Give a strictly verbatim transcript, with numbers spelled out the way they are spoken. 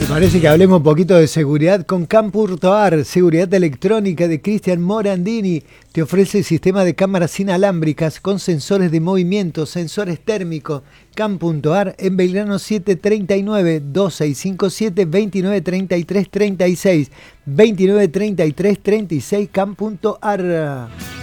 Parece que hablemos un poquito de seguridad con Cam.ar, seguridad electrónica de Cristian Morandini. Te ofrece sistema de cámaras inalámbricas con sensores de movimiento, sensores térmicos. Cam.ar en Belgrano setecientos treinta y nueve, dos seis cinco siete, veintinueve treinta y tres treinta y seis, veintinueve treinta y tres treinta y seis, Cam.ar.